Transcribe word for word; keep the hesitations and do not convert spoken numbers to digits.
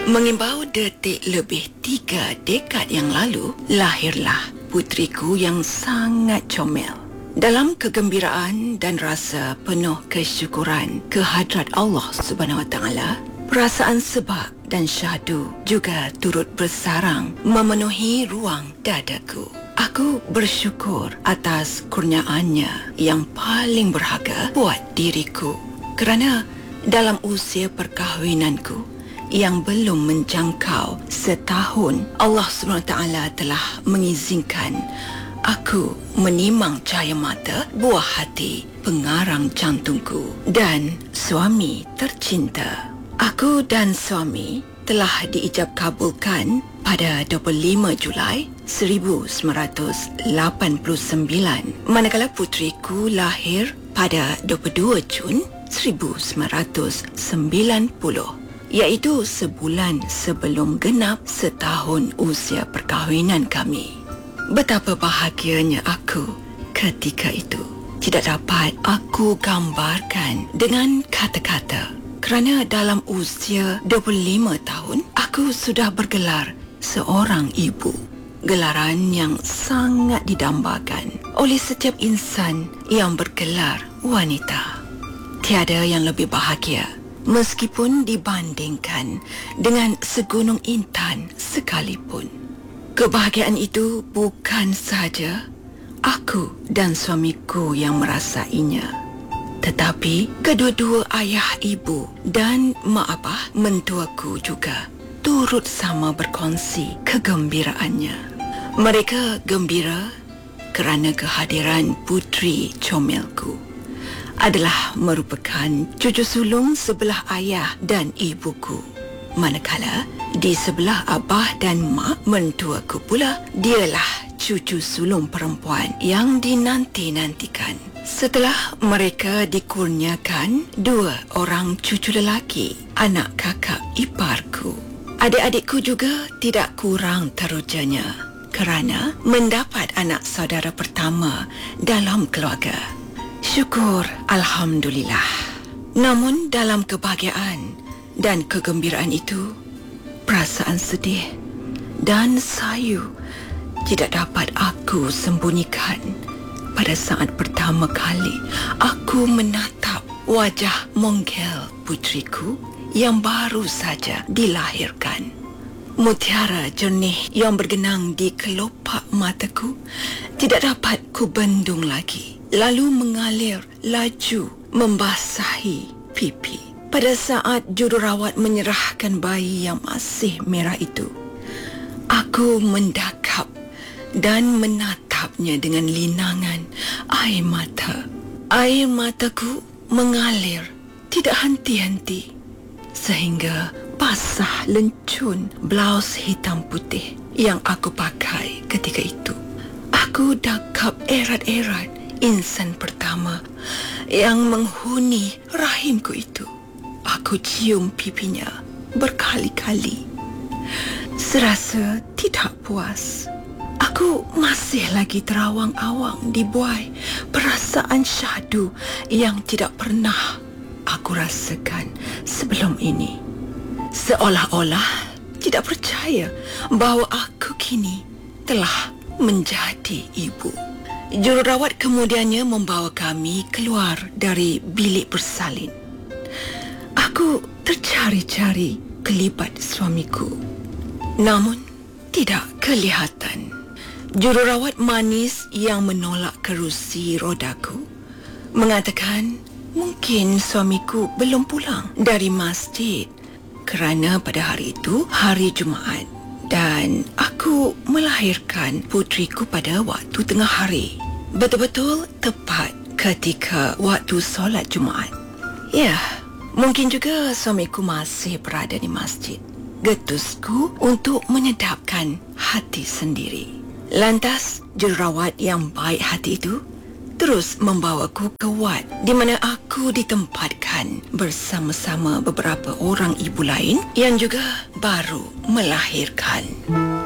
Mengimbau detik lebih tiga dekad yang lalu, lahirlah putriku yang sangat comel. Dalam kegembiraan dan rasa penuh kesyukuran kehadrat Allah Subhanahu Wa Taala, perasaan sebab dan syahdu juga turut bersarang memenuhi ruang dadaku. Aku bersyukur atas kurniaannya yang paling berharga buat diriku, kerana dalam usia perkahwinanku yang belum menjangkau setahun, Allah subhanahu wa taala telah mengizinkan aku menimang cahaya mata buah hati pengarang jantungku dan suami tercinta. Aku dan suami telah diijab kabulkan pada dua puluh lima Julai seribu sembilan ratus lapan puluh sembilan, manakala putriku lahir pada dua puluh dua Jun seribu sembilan ratus sembilan puluh, iaitu sebulan sebelum genap setahun usia perkahwinan kami. Betapa bahagianya aku ketika itu tidak dapat aku gambarkan dengan kata-kata, kerana dalam usia dua puluh lima tahun aku sudah bergelar seorang ibu, gelaran yang sangat didambakan oleh setiap insan yang bergelar wanita. Tiada yang lebih bahagia meskipun dibandingkan dengan segunung intan sekalipun. Kebahagiaan itu bukan saja aku dan suamiku yang merasainya, tetapi kedua-dua ayah ibu dan mak abah mentuaku juga turut sama berkongsi kegembiraannya. Mereka gembira kerana kehadiran putri comelku adalah merupakan cucu sulung sebelah ayah dan ibuku, manakala di sebelah abah dan mak mentuaku pula dialah cucu sulung perempuan yang dinanti-nantikan setelah mereka dikurniakan dua orang cucu lelaki, anak kakak iparku. Adik-adikku juga tidak kurang terujanya kerana mendapat anak saudara pertama dalam keluarga. Syukur Alhamdulillah. Namun dalam kebahagiaan dan kegembiraan itu, perasaan sedih dan sayu tidak dapat aku sembunyikan pada saat pertama kali aku menatap wajah monggel putriku yang baru saja dilahirkan. Mutiara jernih yang bergenang di kelopak mataku tidak dapat ku bendung lagi, lalu mengalir laju membasahi pipi. Pada saat jururawat menyerahkan bayi yang masih merah itu, aku mendakap dan menatapnya dengan linangan air mata. Air mataku mengalir tidak henti-henti sehingga basah lencun blaus hitam putih yang aku pakai ketika itu. Aku dakap erat-erat insan pertama yang menghuni rahimku itu. Aku cium pipinya berkali-kali. Serasa tidak puas, aku masih lagi terawang-awang dibuai perasaan syahdu yang tidak pernah aku rasakan sebelum ini. Seolah-olah tidak percaya bahawa aku kini telah menjadi ibu. Jururawat kemudiannya membawa kami keluar dari bilik bersalin. Aku tercari-cari kelibat suamiku, namun tidak kelihatan. Jururawat manis yang menolak kerusi rodaku mengatakan mungkin suamiku belum pulang dari masjid kerana pada hari itu hari Jumaat dan aku melahirkan putriku pada waktu tengah hari, betul-betul tepat ketika waktu solat Jumaat. Ya, mungkin juga suamiku masih berada di masjid. Getusku untuk menyedapkan hati sendiri. Lantas, jururawat yang baik hati itu terus membawaku ke wad di mana aku ditempatkan bersama-sama beberapa orang ibu lain yang juga baru melahirkan.